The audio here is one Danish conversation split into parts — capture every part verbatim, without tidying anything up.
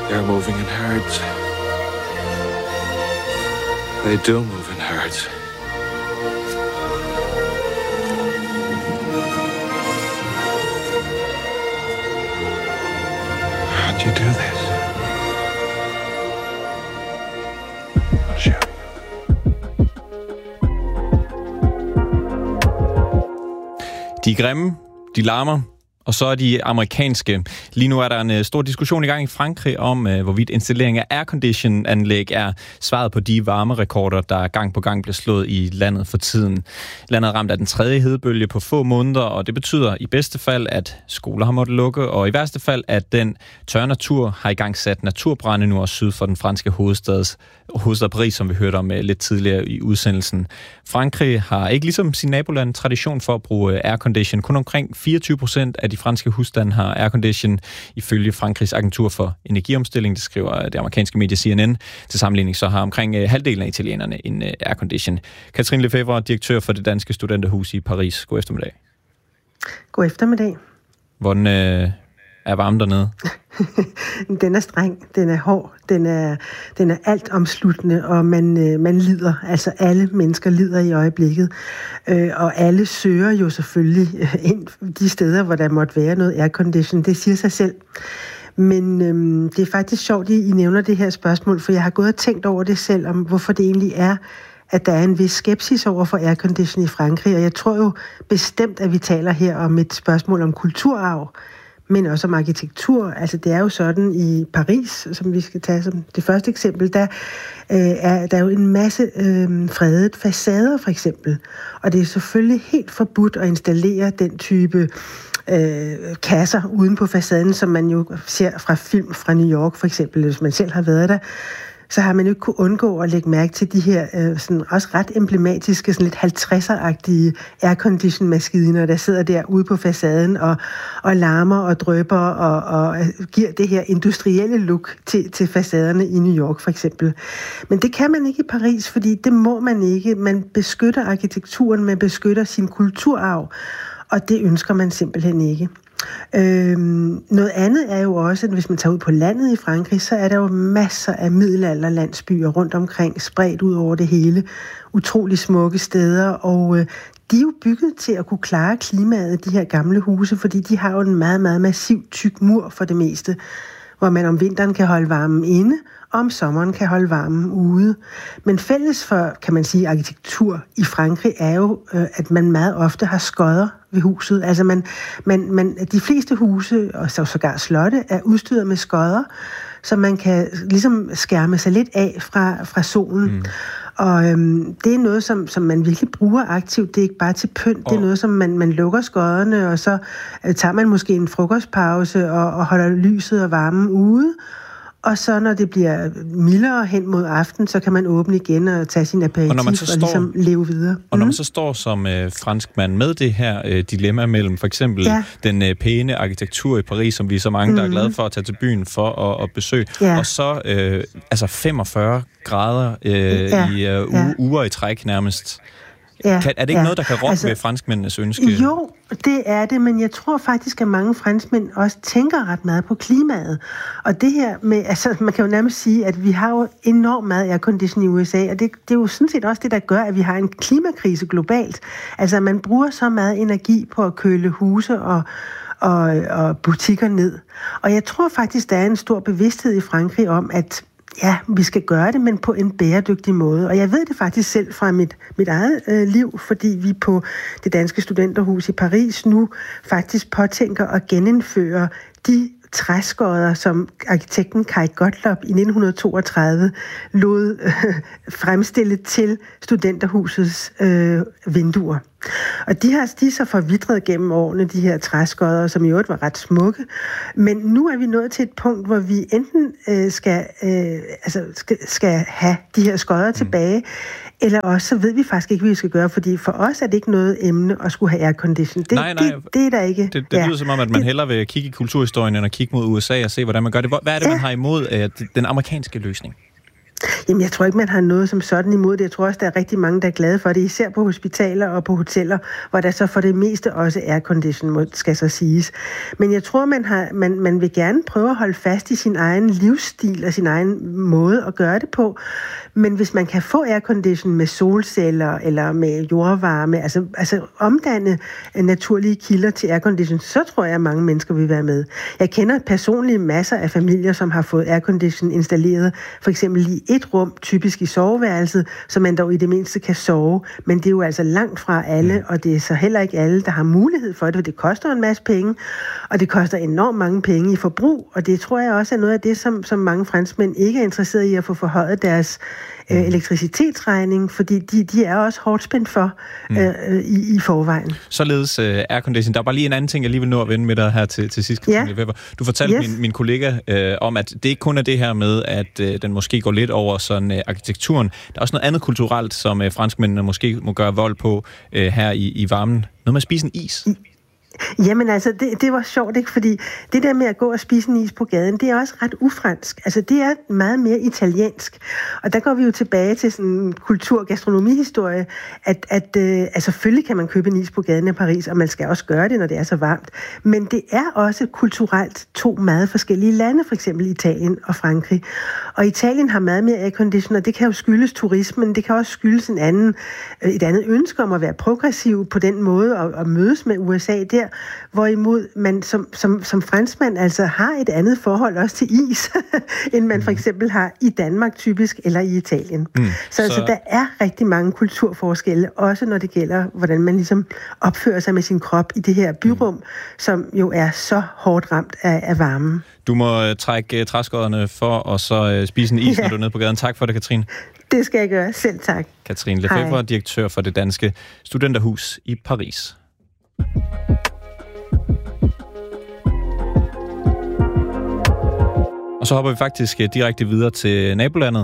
They're moving in herds. They do move in herds. How'd you do this? I'll show you. De er grimme, de larmer, og så er de amerikanske. Lige nu er der en stor diskussion i gang i Frankrig om, hvorvidt installering af aircondition-anlæg er svaret på de varmerekorder, der gang på gang bliver slået i landet for tiden. Landet er ramt af den tredje hedebølge på få måneder, og det betyder i bedste fald, at skoler har måttet lukke, og i værste fald, at den tørre natur har i gang sat naturbrænde nu også syd for den franske hovedstads, hovedstad Paris, som vi hørte om lidt tidligere i udsendelsen. Frankrig har ikke ligesom sin naboland tradition for at bruge aircondition. Kun omkring fireogtyve procent af de franske husstande har aircondition, ifølge Frankrigs agentur for energiomstilling, det skriver det amerikanske medie C N N. Til sammenligning så har omkring halvdelen af italienerne en aircondition. Katrine Lefebvre, direktør for det danske studenterhus i Paris. God eftermiddag. God eftermiddag. Hvordan øh, er varmen dernede? Den er streng, den er hård, den er, den er alt omsluttende, og man, øh, man lider. Altså alle mennesker lider i øjeblikket. Øh, og alle søger jo selvfølgelig øh, ind de steder, hvor der måtte være noget aircondition. Det siger sig selv. Men øh, det er faktisk sjovt, at I nævner det her spørgsmål, for jeg har gået og tænkt over det selv, om hvorfor det egentlig er, at der er en vis skepsis over for aircondition i Frankrig. Og jeg tror jo bestemt, at vi taler her om et spørgsmål om kulturarv, men også om arkitektur. Altså det er jo sådan i Paris, som vi skal tage som det første eksempel, der øh, er der er jo en masse øh, fredet facader for eksempel. Og det er selvfølgelig helt forbudt at installere den type øh, kasser uden på facaden, som man jo ser fra film fra New York for eksempel, hvis man selv har været der. Så har man jo ikke kunne undgå at lægge mærke til de her øh, sådan også ret emblematiske, sådan lidt halvtredser-agtige aircondition-maskiner, der sidder der ude på facaden og, og larmer og drøber og, og giver det her industrielle look til, til facaderne i New York for eksempel. Men det kan man ikke i Paris, fordi det må man ikke. Man beskytter arkitekturen, man beskytter sin kulturarv, og det ønsker man simpelthen ikke. Øhm, noget andet er jo også, at hvis man tager ud på landet i Frankrig, så er der jo masser af middelalderlandsbyer rundt omkring, spredt ud over det hele. Utrolig smukke steder, og øh, de er jo bygget til at kunne klare klimaet, de her gamle huse, fordi de har jo en meget, meget massiv tyk mur for det meste, hvor man om vinteren kan holde varmen inde, og om sommeren kan holde varmen ude. Men fælles for, kan man sige, arkitektur i Frankrig er jo, at man meget ofte har skodder ved huset. Altså man, man, man, de fleste huse, og så sågar slotte, er udstyret med skodder, så man kan ligesom skærme sig lidt af fra, fra solen. Mm. Og øhm, det er noget, som, som man virkelig bruger aktivt. Det er ikke bare til pynt. Oh. Det er noget, som man, man lukker skodderne, og så øh, tager man måske en frokostpause og, og holder lyset og varmen ude. Og så når det bliver mildere hen mod aften, så kan man åbne igen og tage sin aperitif og, og står, ligesom leve videre. Og når man så står som øh, franskmand med det her øh, dilemma mellem for eksempel ja. den øh, pæne arkitektur i Paris, som vi er så mange, der mm. er glade for at tage til byen for at, at besøge, ja. og så øh, altså femogfyrre grader øh, ja. i øh, u- ja. uger i træk nærmest. Ja, kan, er det ikke ja. noget, der kan rokke altså, ved franskmændenes ønske? Jo, det er det, men jeg tror faktisk, at mange franskmænd også tænker ret meget på klimaet. Og det her med, altså man kan jo nærmest sige, at vi har jo enormt meget aircondition i U S A, og det, det er jo sådan set også det, der gør, at vi har en klimakrise globalt. Altså man bruger så meget energi på at køle huse og og, og butikker ned. Og jeg tror faktisk, der er en stor bevidsthed i Frankrig om, at ja, vi skal gøre det, men på en bæredygtig måde. Og jeg ved det faktisk selv fra mit, mit eget øh, liv, fordi vi på det danske studenterhus i Paris nu faktisk påtænker at genindføre de træskodder, som arkitekten Kai Gottlob i nitten toogtredive lod øh, fremstille til studenterhusets øh, vinduer. Og de har de er så forvitret gennem årene, de her træskodder, som i øvrigt var ret smukke. Men nu er vi nået til et punkt, hvor vi enten øh, skal, øh, altså skal, skal have de her skodder mm. tilbage, eller også så ved vi faktisk ikke, hvad vi skal gøre, fordi for os er det ikke noget emne at skulle have aircondition. Det, nej, nej. det, det er der ikke. Det, det ja. lyder som om, at man hellere vil kigge i kulturhistorien, end at kigge mod U S A og se, hvordan man gør det. Hvad er det, ja. man har imod uh, den amerikanske løsning? Jamen, jeg tror ikke, man har noget som sådan imod det. Jeg tror også, der er rigtig mange, der er glade for det, især på hospitaler og på hoteller, hvor der så for det meste også aircondition, skal så siges. Men jeg tror, man, har, man, man vil gerne prøve at holde fast i sin egen livsstil og sin egen måde at gøre det på. Men hvis man kan få aircondition med solceller eller med jordvarme, altså, altså omdanne naturlige kilder til aircondition, så tror jeg, at mange mennesker vil være med. Jeg kender personligt masser af familier, som har fået aircondition installeret, for eksempel i et rum, typisk i soveværelset, så man dog i det mindste kan sove. Men det er jo altså langt fra alle, og det er så heller ikke alle, der har mulighed for det, for det koster en masse penge, og det koster enormt mange penge i forbrug, og det tror jeg også er noget af det, som, som mange franskmænd ikke er interesseret i at få forhøjet deres øh, elektricitetsregning, fordi de, de er også hårdt spændt for øh, i, i forvejen. Således øh, aircondition. Der er bare lige en anden ting, jeg lige vil nå at vende med dig her til, til sidst, Katrine Lefebvre. Du fortalte yes. min, min kollega øh, om, at det ikke kun er det her med, at øh, den måske går lidt over sådan øh, arkitekturen. Der er også noget andet kulturelt, som øh, franskmændene måske må gøre vold på øh, her i, i varmen. Noget med at spise en is. Jamen altså, det, det var sjovt, ikke? Fordi det der med at gå og spise en is på gaden, det er også ret ufransk. Altså, det er meget mere italiensk. Og der går vi jo tilbage til sådan en kultur- og gastronomihistorie, at, at øh, altså, selvfølgelig kan man købe en is på gaden i Paris, og man skal også gøre det, når det er så varmt. Men det er også kulturelt to meget forskellige lande, for eksempel Italien og Frankrig. Og Italien har meget mere aircondition, og det kan jo skyldes turismen, det kan også skyldes en anden, et andet ønske om at være progressiv på den måde, og, og mødes med U S A der, hvorimod man som, som, som franskmand altså har et andet forhold også til is, end man for eksempel har i Danmark typisk, eller i Italien. Mm. Så, så altså, der er rigtig mange kulturforskelle, også når det gælder, hvordan man ligesom opfører sig med sin krop i det her byrum, mm. som jo er så hårdt ramt af, af varmen. Du må trække træskodderne for, og så spise en is, ja. Når du er nede på gaden. Tak for det, Katrine. Det skal jeg gøre. Selv tak. Katrine Lefebvre, direktør for det danske studenterhus i Paris. Og så hopper vi faktisk direkte videre til nabolandet.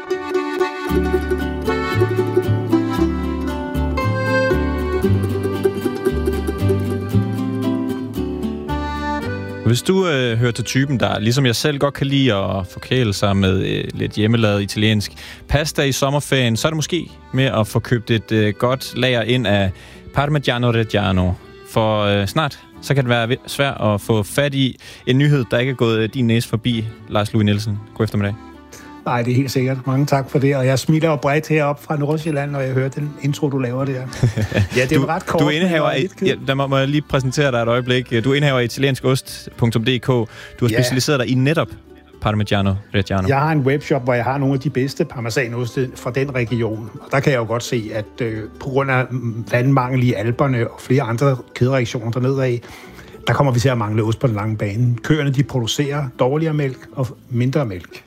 Hvis du øh, hører til typen, der ligesom jeg selv godt kan lide at forkæle sig med øh, lidt hjemmelavet italiensk pasta i sommerferien, så er det måske med at få købt et øh, godt lager ind af Parmigiano Reggiano. For øh, snart så kan det være svært at få fat i en nyhed, der ikke er gået din næse forbi, Lars Louis Nielsen. God eftermiddag. Nej, det er helt sikkert. Mange tak for det. Og jeg smiler jo bredt heroppe fra Nordsjælland, når jeg hører den intro, du laver der. Ja, det er du, ret kort. Du indehaver, ja, der må, må jeg lige præsentere dig et øjeblik. Du indehaver italienskost punktum d k. Du har ja. specialiseret dig i netop Parmigiano Reggiano. Jeg har en webshop, hvor jeg har nogle af de bedste parmesanoste fra den region. Og der kan jeg jo godt se, at øh, på grund af vandmangel i Alperne og flere andre kædereaktioner dernede af, der kommer vi til at mangle ost på den lange bane. Køerne, de producerer dårligere mælk og mindre mælk.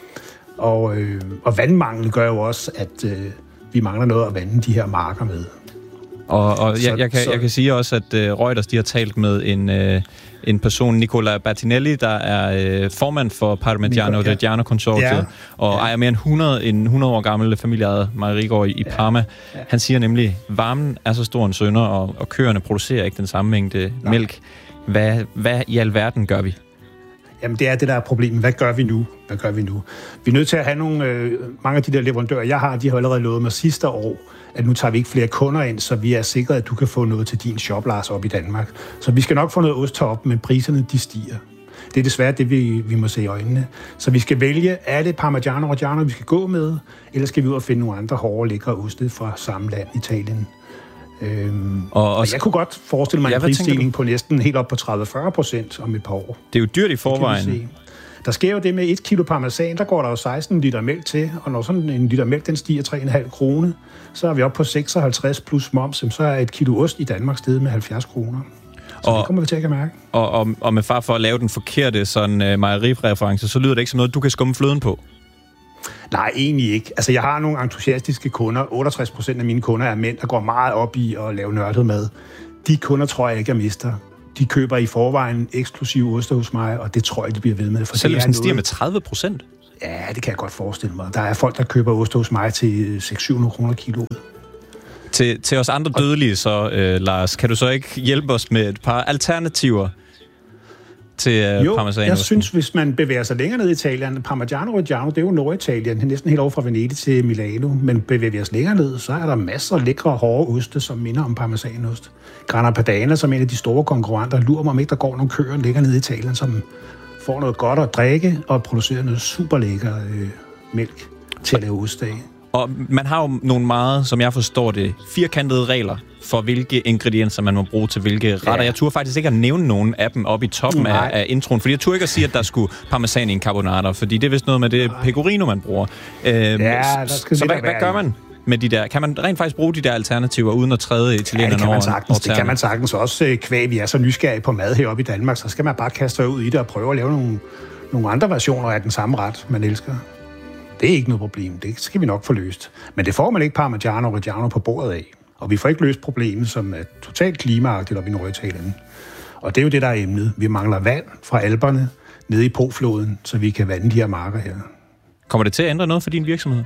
Og, øh, og vandmangel gør jo også, at øh, vi mangler noget at vande de her marker med. Og, og så, jeg, jeg, kan, så... jeg kan sige også, at øh, Reuters de har talt med en, øh, en person, Nicola Bertinelli, der er øh, formand for Parmigiano ja. Reggiano-konsortiet, ja. og ja. ejer mere end hundrede, en hundrede år gammel familieejet mejerigård i, i Parma. Ja. Ja. Han siger nemlig, at varmen er så stor en synder, og, og køerne producerer ikke den samme mængde Nej. mælk. Hvad, hvad i alverden gør vi? Jamen, det er det, der er problemet. Hvad gør vi nu? Hvad gør vi nu? Vi er nødt til at have nogle... Øh, mange af de der leverandører, jeg har, de har allerede lovet mig sidste år, at nu tager vi ikke flere kunder ind, så vi er sikre, at du kan få noget til din shop, Lars, op i Danmark. Så vi skal nok få noget ost op, men priserne, de stiger. Det er desværre det, vi, vi må se i øjnene. Så vi skal vælge, er det Parmigiano Reggiano, vi skal gå med, eller skal vi ud og finde nogle andre hårde, lækre oste fra samme land, Italien. Øhm, og, og jeg kunne godt forestille mig ja, en prisstigning på næsten helt op på tredive til fyrre procent om et par år. Det er jo dyrt i forvejen. Der sker jo det med et kilo parmesan, der går der jo seksten liter mælk til, og når sådan en liter mælk, den stiger tre komma fem kroner, så er vi oppe på seksoghalvtreds plus moms, så er et kilo ost i Danmark steget med halvfjerds kroner. Så og, det kommer vi til at mærke. Og, og, og med far for at lave den forkerte sådan uh, mejerireference, så lyder det ikke som noget, du kan skumme fløden på. Nej, egentlig ikke. Altså, jeg har nogle entusiastiske kunder. otteogtres procent af mine kunder er mænd, der går meget op i at lave nørdet mad. De kunder tror jeg ikke, jeg mister. De køber i forvejen eksklusive oste hos mig, og det tror jeg, de bliver ved med. For selv hvis den stiger med tredive procent? Ja, det kan jeg godt forestille mig. Der er folk, der køber oste hos mig til seks til syv hundrede kroner kiloet. Til, til os andre dødelige så, øh, Lars, kan du så ikke hjælpe os med et par alternativer? til uh, jo, parmesanost? Jeg synes, hvis man bevæger sig længere ned i Italien, Parmigiano Reggiano, det er jo Norditalien, det er næsten helt over fra Venedig til Milano, men bevæger vi os længere ned, så er der masser af lækre, hårde oste, som minder om parmesanost. Grana Padano, som en af de store konkurrenter, lurer mig om ikke, der går nogle køer længere ned i Italien, som får noget godt at drikke og producerer noget super lækker øh, mælk til at lave ost af. Og man har jo nogle meget, som jeg forstår det, firkantede regler for, hvilke ingredienser man må bruge til hvilke retter. Ja. Jeg turde faktisk ikke at nævne nogen af dem op i toppen af, af introen, fordi jeg turde ikke at sige, at der skulle parmesan i en carbonara, fordi det er vist noget med det pecorino, man bruger. Øhm, ja, der skal så hvad, hvad gør man med de der? Kan man rent faktisk bruge de der alternativer, uden at træde italienerne over? Ja, det kan man sagtens. Det kan man sagtens også. Kvæg, vi er så nysgerrige på mad heroppe i Danmark, så skal man bare kaste sig ud i det og prøve at lave nogle, nogle andre versioner af den samme ret, man elsker. Det er ikke noget problem. Det skal vi nok få løst. Men det får man ikke Parmigiano Reggiano på bordet af. Og vi får ikke løst problemet, som er totalt klimaagtigt op i Norditalien. Og det er jo det, der er emnet. Vi mangler vand fra Alperne nede i Po-floden, så vi kan vande de her marker her. Kommer det til at ændre noget for din virksomhed?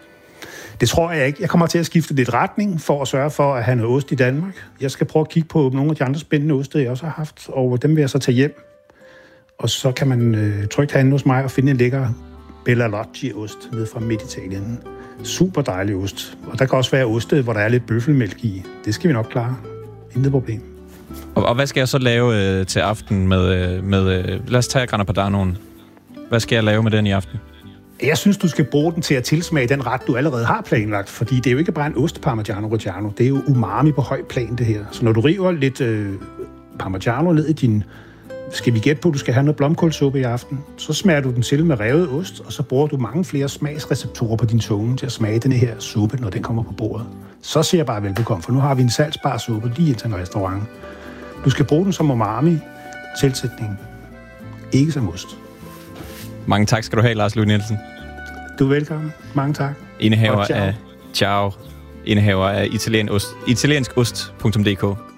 Det tror jeg ikke. Jeg kommer til at skifte lidt retning for at sørge for at have noget ost i Danmark. Jeg skal prøve at kigge på nogle af de andre spændende oste, jeg også har haft, og dem vil jeg så tage hjem. Og så kan man øh, trygt handle hos mig og finde en lækker Bella Loggia-ost nede fra Midt-Italien. Super dejlig ost. Og der kan også være oste, hvor der er lidt bøffelmælk i. Det skal vi nok klare. Intet problem. Og, og hvad skal jeg så lave øh, til aften med... Øh, med øh, lad os tage Grana Padanoen. Hvad skal jeg lave med den i aften? Jeg synes, du skal bruge den til at tilsmage den ret, du allerede har planlagt. Fordi det er jo ikke bare en ost Parmigiano Reggiano. Det er jo umami på høj plan, det her. Så når du river lidt øh, Parmigiano ned i din... Skal vi gætte på, at du skal have noget blomkålsuppe i aften? Så smager du den til med revet ost, og så bruger du mange flere smagsreceptorer på din tunge til at smage den her suppe, når den kommer på bordet. Så siger jeg bare velbekomme, for nu har vi en salgsbar suppe lige til en restaurant. Du skal bruge den som umami tilsætning, ikke som ost. Mange tak skal du have, Lars Lund Nielsen. Du er velkommen. Mange tak. Indehaver af Ciao. Indehaver af italiensk ost punktum d k.